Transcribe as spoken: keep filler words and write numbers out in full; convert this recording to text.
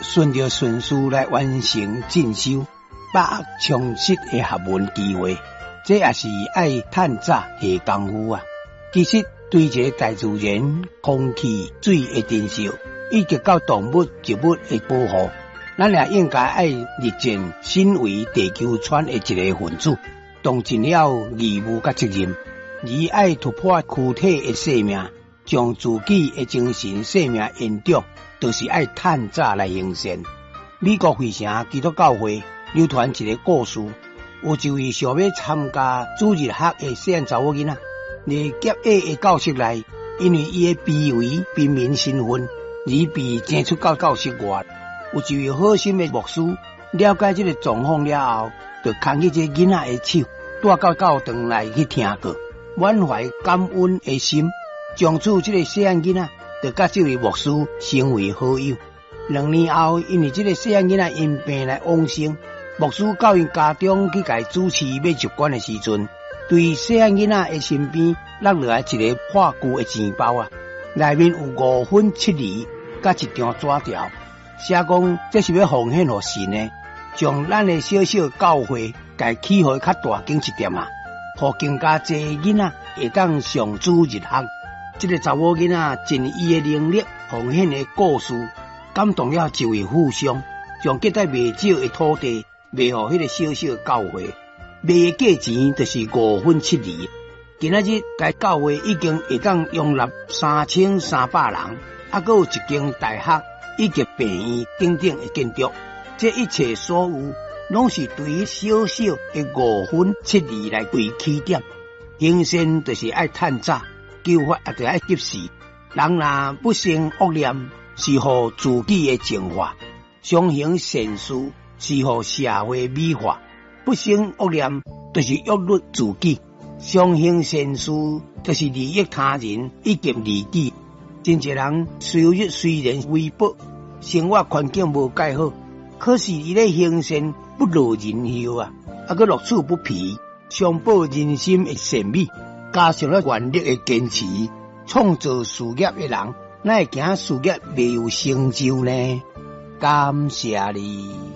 顺着顺序来完成进修，把握充实的学问机会，这也是爱趁早下功夫啊。其实对一个大自然、空气、水的珍惜，以及到动物、植物的保护，咱也应该爱立正身为地球村的一个分子，当尽了义务甲责任，而爱突破躯体的生命，将自己的精神生命延续，就是爱趁早来行善。美国费城基督教会流传一个故事，有一位想要参加主日学的细汉查某囡仔，伫结 A 的教室内，因为伊的卑微平民身份，而被请出到教室外。有一位好心的牧师了解这个状况了后，就牵起这囡仔的手，带到教堂内去听课，满怀感恩的心，从此这个细汉囡仔就甲这位牧师成为好友。两年后，因为这个细汉囡仔因病来往生，牧师到因家中去甲伊主持要入关的时阵，对细汉囡仔的身边落落来一个破旧的钱包啊，内面有五分七厘甲一张纸条。写讲这是要奉献给神的，将咱的小小教会改起予较大间一点啊，互更加侪囡仔会当上主日学。这个查某囡仔尽伊的能力奉献的故事，感动了一位富商，将价值未少的土地卖予迄个小小教会，卖的价钱就是五分七厘。今仔日该教会已经会当容纳三千三百人，还佫有一间大学。以及病院等等的建筑，这一切所有，拢是对于小小的五分七厘来为起点。行善就是爱趁早，求法也就爱及时。人若不生恶念，是互自己的净化；常行善事，是互社会美化。不生恶念，就是约律自己；常行善事，就是利益他人以及利己。真侪人收入虽然微薄，生活环境无介好，可是伊咧行善不落人后啊，啊个乐此不疲，上报人心的善美，加上了原力的坚持，创造事业的人，哪会惊事业未有成就呢？感谢你。